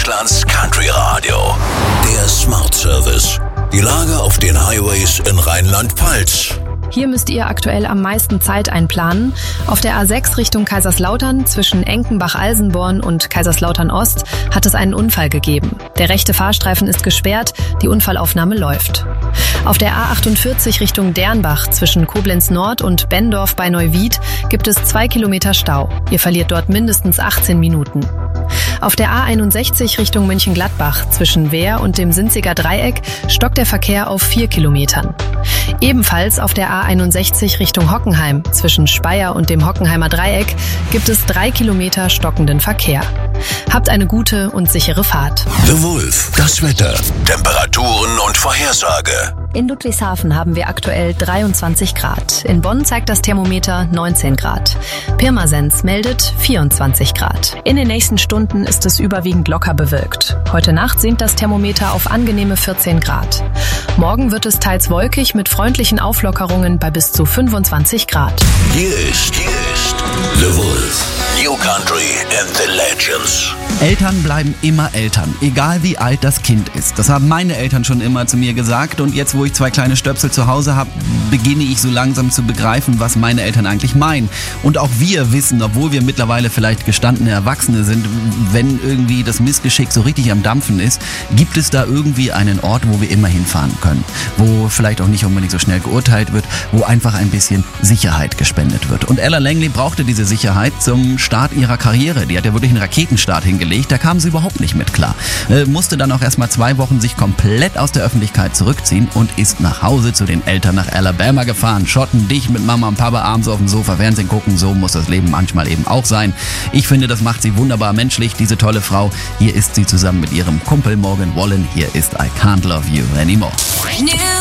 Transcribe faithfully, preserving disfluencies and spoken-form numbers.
Deutschlands Country Radio. Der Smart Service. Die Lage auf den Highways in Rheinland-Pfalz. Hier müsst ihr aktuell am meisten Zeit einplanen. Auf der A sechs Richtung Kaiserslautern zwischen Enkenbach-Alsenborn und Kaiserslautern-Ost hat es einen Unfall gegeben. Der rechte Fahrstreifen ist gesperrt, die Unfallaufnahme läuft. Auf der A achtundvierzig Richtung Dernbach zwischen Koblenz-Nord und Benndorf bei Neuwied gibt es zwei Kilometer Stau. Ihr verliert dort mindestens achtzehn Minuten. Auf der A einundsechzig Richtung Mönchengladbach zwischen Wehr und dem Sinziger Dreieck stockt der Verkehr auf vier Kilometern. Ebenfalls auf der A einundsechzig Richtung Hockenheim zwischen Speyer und dem Hockenheimer Dreieck gibt es drei Kilometer stockenden Verkehr. Habt eine gute und sichere Fahrt. The Wolf, das Wetter, Temperaturen und Vorhersage. In Ludwigshafen haben wir aktuell dreiundzwanzig Grad. In Bonn zeigt das Thermometer neunzehn Grad. Pirmasens meldet vierundzwanzig Grad. In den nächsten Stunden ist es überwiegend locker bewölkt. Heute Nacht sinkt das Thermometer auf angenehme vierzehn Grad. Morgen wird es teils wolkig mit freundlichen Auflockerungen bei bis zu fünfundzwanzig Grad. Hier ist, hier ist The Wolf. New Country and the Legends. Eltern bleiben immer Eltern, egal wie alt das Kind ist. Das haben meine Eltern schon immer zu mir gesagt und jetzt, wo ich zwei kleine Stöpsel zu Hause habe, beginne ich so langsam zu begreifen, was meine Eltern eigentlich meinen. Und auch wir wissen, obwohl wir mittlerweile vielleicht gestandene Erwachsene sind, wenn irgendwie das Missgeschick so richtig am Dampfen ist, gibt es da irgendwie einen Ort, wo wir immer hinfahren können, wo vielleicht auch nicht unbedingt so schnell geurteilt wird, wo einfach ein bisschen Sicherheit gespendet wird. Und Ella Langley brauchte diese Sicherheit zum Start ihrer Karriere. Die hat ja wirklich einen Raketenstart hingelegt. Da kam sie überhaupt nicht mit klar. Äh, musste dann auch erstmal zwei Wochen sich komplett aus der Öffentlichkeit zurückziehen und ist nach Hause zu den Eltern nach Alabama gefahren. Schotten dicht mit Mama und Papa abends auf dem Sofa Fernsehen gucken. So muss das Leben manchmal eben auch sein. Ich finde, das macht sie wunderbar menschlich, diese tolle Frau. Hier ist sie zusammen mit ihrem Kumpel Morgan Wallen. Hier ist I Can't Love You Anymore.